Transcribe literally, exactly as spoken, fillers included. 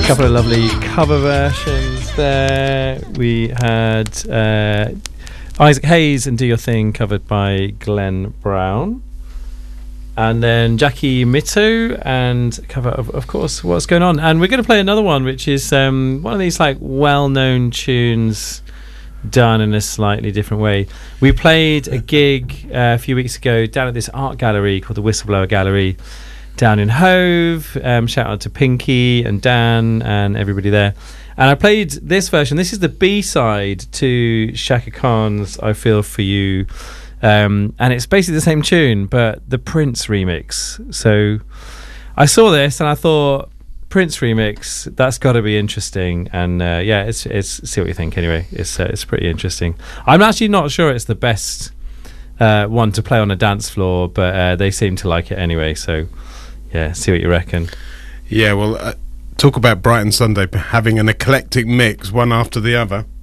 couple of lovely cover versions there. We had uh, Isaac Hayes and Do Your Thing covered by Glenn Brown. And then Jackie Mito and cover of, of course, What's Going On. And we're going to play another one, which is um, one of these like well-known tunes done in a slightly different way. We played a gig uh, a few weeks ago down at this art gallery called the Whistleblower Gallery down in Hove. Um, shout out to Pinky and Dan and everybody there. And I played this version. This is the B-side to Shaka Khan's I Feel For You. Um, and it's basically the same tune, but the Prince remix. So I saw this and I thought, Prince remix, that's got to be interesting. And uh, yeah, it's it's see what you think anyway. It's uh, it's pretty interesting. I'm actually not sure it's the best uh, one to play on a dance floor, but uh, they seem to like it anyway. So yeah, see what you reckon. Yeah, well, uh, talk about Brighton Sunday having an eclectic mix, one after the other.